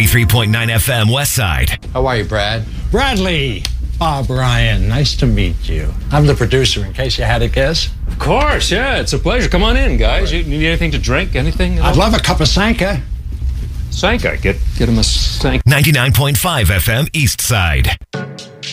93.9 FM West Side. How are you, Brad? Bradley. Bob Ryan, nice to meet you. I'm the producer, in case you had a guess. Of course, yeah, it's a pleasure. Come on in, guys. You need anything to drink? Anything? I'd love a cup of Sanka. Sanka. Get him a Sanka. 99.5 FM East Side.